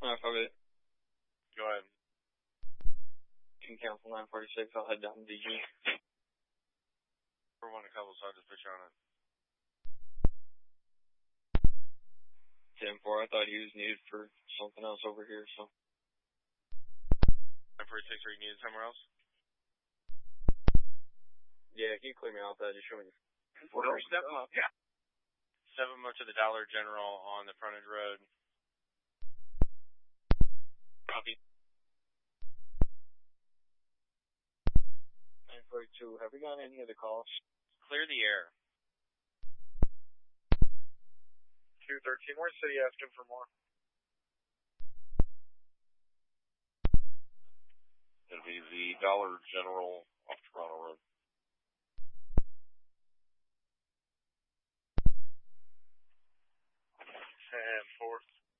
Off of it. Go ahead. Can cancel 946. I'll head down to DG. For one, a couple, so I'll just put you on it. 10-4. I thought he was needed for something else over here, so. 946, are you needed somewhere else? Yeah, can you clear me out that? Just show me. Step up. Yeah. Step them up to the Dollar General on the frontage road. Copy. 942. Have we got any other calls? Clear the air. 213. Where's City asking for more? It'll be the Dollar General off Toronto Road. 10-4.